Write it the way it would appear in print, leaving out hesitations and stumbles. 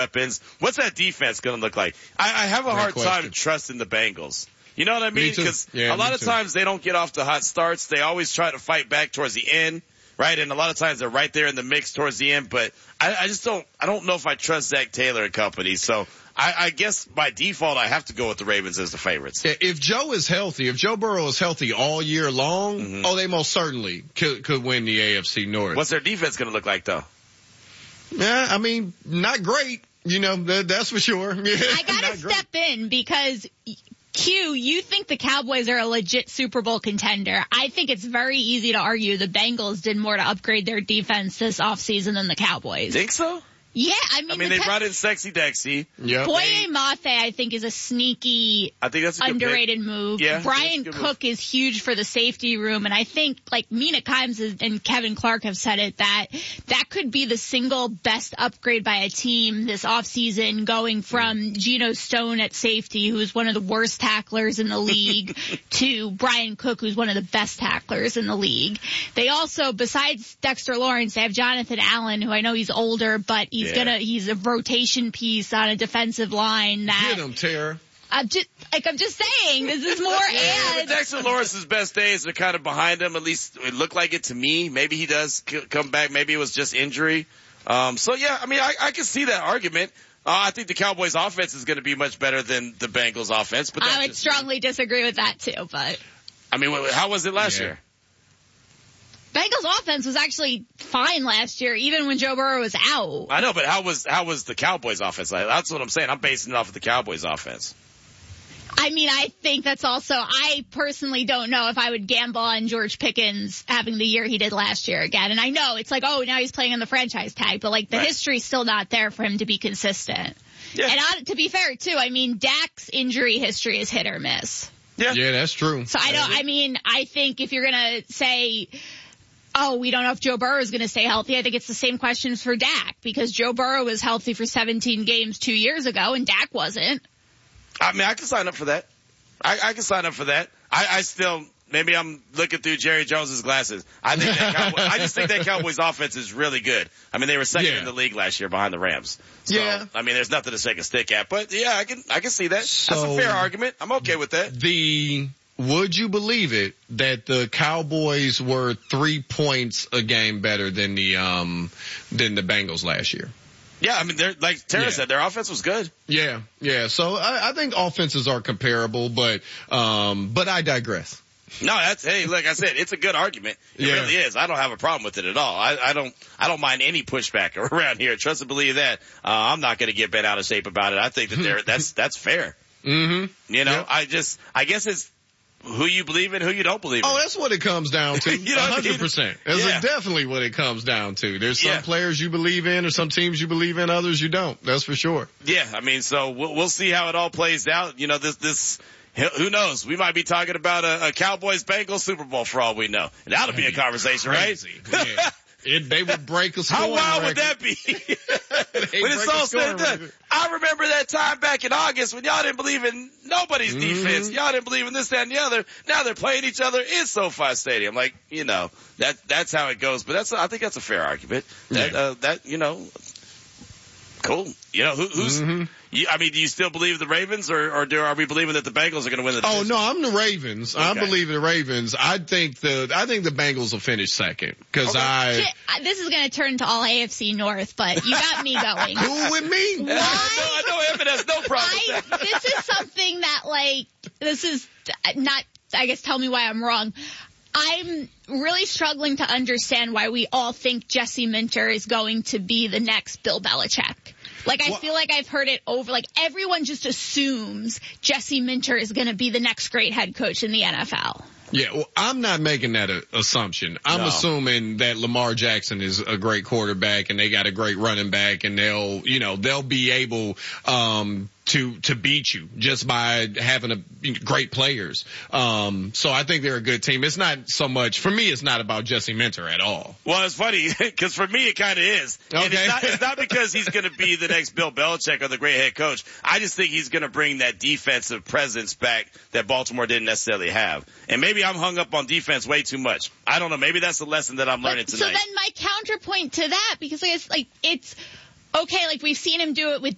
weapons. What's that defense going to look like? I have a hard time trusting the Bengals. You know what I mean? Because a lot of times they don't get off the hot starts. They always try to fight back towards the end, right? And a lot of times they're right there in the mix towards the end. But I don't know if I trust Zach Taylor and company. So I guess by default I have to go with the Ravens as the favorites. Yeah, if Joe Burrow is healthy all year long, they most certainly could win the AFC North. What's their defense going to look like, though? Yeah, I mean, not great. That's for sure. Yeah, I got to step in because Q, you think the Cowboys are a legit Super Bowl contender. I think it's very easy to argue the Bengals did more to upgrade their defense this offseason than the Cowboys. Think so? Yeah, they brought in Sexy Dexy. Yep. Boye Mafe, I think, is a sneaky, that's a underrated move. Yeah, Brian Cook is huge for the safety room, and I think, like Mina Kimes and Kevin Clark have said it, that could be the single best upgrade by a team this offseason, going from Geno Stone at safety, who's one of the worst tacklers in the league, to Brian Cook, who's one of the best tacklers in the league. They also, besides Dexter Lawrence, they have Jonathan Allen, who I know he's older, but he's a rotation piece on a defensive line that. Get him, Tara. I'm just saying, this is more and Dexter Lawrence's best days are kind of behind him. At least it looked like it to me. Maybe he does come back. Maybe it was just injury. I can see that argument. I think the Cowboys offense is going to be much better than the Bengals offense. But I would strongly disagree with that too, but. I mean, how was it last year? Bengals offense was actually fine last year, even when Joe Burrow was out. I know, but how was the Cowboys offense? That's what I'm saying. I'm basing it off of the Cowboys offense. I mean, I think that's also, I personally don't know if I would gamble on George Pickens having the year he did last year again. And I know it's like, now he's playing on the franchise tag, but the history's still not there for him to be consistent. Yeah. And to be fair too, I mean, Dak's injury history is hit or miss. Yeah, that's true. So I think if you're going to say, we don't know if Joe Burrow is going to stay healthy, I think it's the same questions for Dak, because Joe Burrow was healthy for 17 games 2 years ago and Dak wasn't. I mean, I can sign up for that. I can sign up for that. I still, maybe I'm looking through Jerry Jones's glasses. I just think that Cowboys offense is really good. I mean, they were second in the league last year behind the Rams. So, I mean, there's nothing to shake a stick at, but I can see that. So that's a fair argument. I'm okay with that. Would you believe it that the Cowboys were 3 points a game better than the Bengals last year? Yeah, I mean, like Tara said, their offense was good. Yeah. So I think offenses are comparable, but I digress. No, like I said, it's a good argument. It really is. I don't have a problem with it at all. I don't mind any pushback around here. Trust and believe that. I'm not going to get bent out of shape about it. I think that that's fair. Mm-hmm. I guess it's who you believe in, who you don't believe in. Oh, that's what it comes down to. 100%. That's definitely what it comes down to. There's some players you believe in or some teams you believe in, others you don't. That's for sure. Yeah, I mean, so we'll see how it all plays out. This who knows? We might be talking about a Cowboys-Bengals Super Bowl for all we know. And that'll be a conversation, right? Yeah. They would break a scoring record. How wild would record. that be? When it's all said and done. I remember that time back in August when y'all didn't believe in nobody's defense. Y'all didn't believe in this, that, and the other. Now they're playing each other in SoFi Stadium. That's how it goes. But I think that's a fair argument. Cool. Who's? I mean, do you still believe the Ravens, or are we believing that the Bengals are going to win the division? Oh no, I'm the Ravens. Okay. I believe in the Ravens. I think the Bengals will finish second because this is going to turn into all AFC North, but you got me going. Cool with me? Why? I know Evan has no problem with that. This is something that this is not. I guess tell me why I'm wrong. I'm really struggling to understand why we all think Jesse Minter is going to be the next Bill Belichick. I feel like I've heard it over. Everyone just assumes Jesse Minter is going to be the next great head coach in the NFL. Yeah, well, I'm not making that assumption. I'm assuming that Lamar Jackson is a great quarterback and they got a great running back and they'll be able to beat you just by having great players. So I think they're a good team. It's not so much, for me, it's not about Jesse Minter at all. Well, it's funny because for me it kind of is. Okay. And it's not because he's going to be the next Bill Belichick or the great head coach. I just think he's going to bring that defensive presence back that Baltimore didn't necessarily have. And maybe I'm hung up on defense way too much. I don't know. Maybe that's the lesson that I'm learning tonight. So then my counterpoint to that, because it's okay, we've seen him do it with